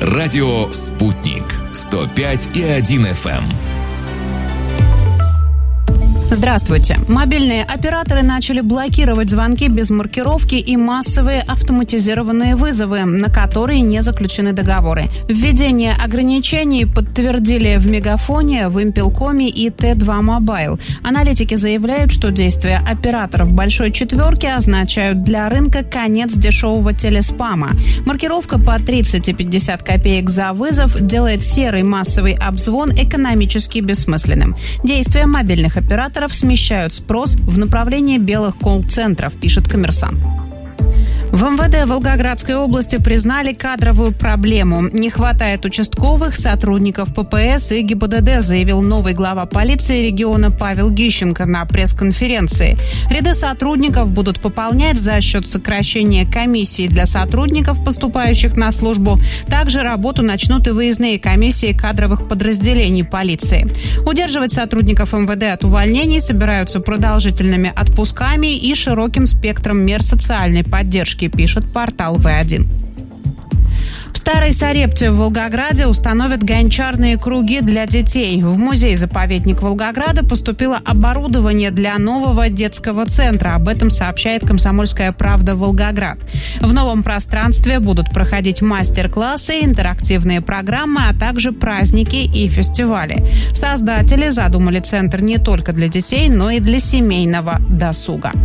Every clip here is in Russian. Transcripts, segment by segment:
Радио «Спутник». 105,1 FM. Здравствуйте. Мобильные операторы начали блокировать звонки без маркировки и массовые автоматизированные вызовы, на которые не заключены договоры. Введение ограничений подтвердили в Мегафоне, Вимпелкоме и Т2 Мобайл. Аналитики заявляют, что действия операторов «Большой четверки» означают для рынка конец дешевого телеспама. Маркировка по 30 и 50 копеек за вызов делает серый массовый обзвон экономически бессмысленным. Действия мобильных операторов смещают спрос в направлении белых колл-центров, пишет «Коммерсант». В МВД Волгоградской области признали кадровую проблему. Не хватает участковых, сотрудников ППС и ГИБДД, заявил новый глава полиции региона Павел Гищенко на пресс-конференции. Ряды сотрудников будут пополнять за счет сокращения комиссий для сотрудников, поступающих на службу. Также работу начнут и выездные комиссии кадровых подразделений полиции. Удерживать сотрудников МВД от увольнений собираются продолжительными отпусками и широким спектром мер социальной поддержки, пишет портал В1. В Старой Сарепте в Волгограде установят гончарные круги для детей. В музей-заповедник Волгограда поступило оборудование для нового детского центра. Об этом сообщает «Комсомольская правда» Волгоград. В новом пространстве будут проходить мастер-классы, интерактивные программы, а также праздники и фестивали. Создатели задумали центр не только для детей, но и для семейного досуга.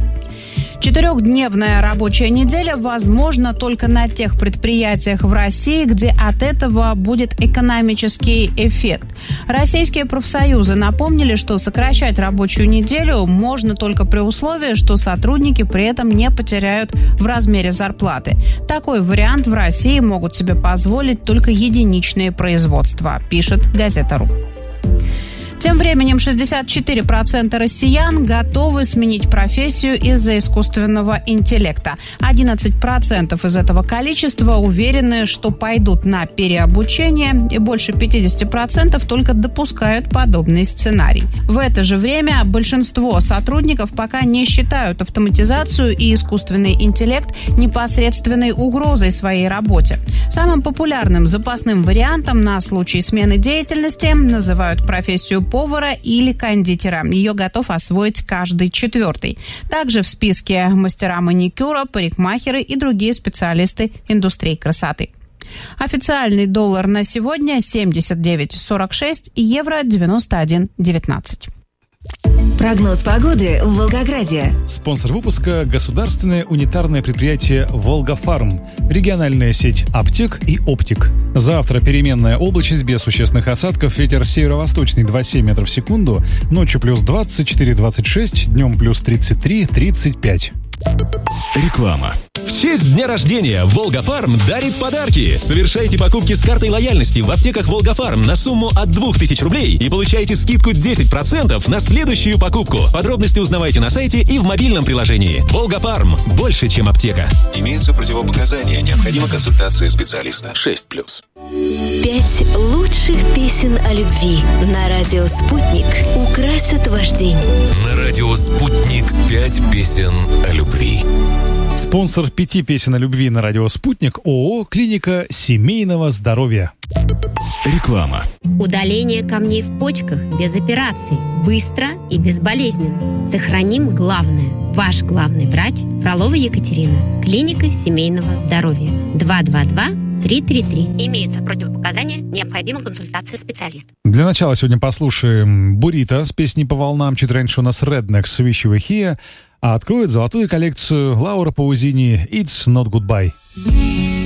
4-дневная рабочая неделя возможна только на тех предприятиях в России, где от этого будет экономический эффект. Российские профсоюзы напомнили, что сокращать рабочую неделю можно только при условии, что сотрудники при этом не потеряют в размере зарплаты. Такой вариант в России могут себе позволить только единичные производства, пишет газета.ру. Тем временем 64% россиян готовы сменить профессию из-за искусственного интеллекта. 11% из этого количества уверены, что пойдут на переобучение, и больше 50% только допускают подобный сценарий. В это же время большинство сотрудников пока не считают автоматизацию и искусственный интеллект непосредственной угрозой своей работе. Самым популярным запасным вариантом на случай смены деятельности называют профессию повара или кондитера. Ее готов освоить каждый 4-й. Также в списке мастера маникюра, парикмахеры и другие специалисты индустрии красоты. Официальный доллар на сегодня 79.46, евро 91.19. Прогноз погоды в Волгограде. Спонсор выпуска – государственное унитарное предприятие «Волгафарм», региональная сеть аптек и оптик. Завтра переменная облачность без существенных осадков, ветер северо-восточный 2,7 метров в секунду, ночью плюс 24-26, днем плюс 33-35. Реклама. В честь дня рождения Волгафарм дарит подарки. Совершайте покупки с картой лояльности в аптеках Волгафарм на сумму от 2000 рублей и получайте скидку 10% на следующую покупку. Подробности узнавайте на сайте и в мобильном приложении. Волгафарм. Больше, чем аптека. Имеются противопоказания. Необходима консультация специалиста. 6+. 5 лучших песен о любви на радио «Спутник» украсят ваш день. На радио «Спутник» 5 песен о любви. Спонсор 5 песен о любви на радио «Спутник» ООО «Клиника семейного здоровья». Реклама. Удаление камней в почках без операции. Быстро и безболезненно. Сохраним главное. Ваш главный врач Фролова Екатерина. Клиника семейного здоровья. 222-333. Имеются противопоказания. Необходима консультация специалиста. Для начала сегодня послушаем «Бурито» с песней «По волнам». Чуть раньше у нас «Rednex» «Wish You Were Here», а откроет золотую коллекцию Лаура Паузини «It's Not Goodbye».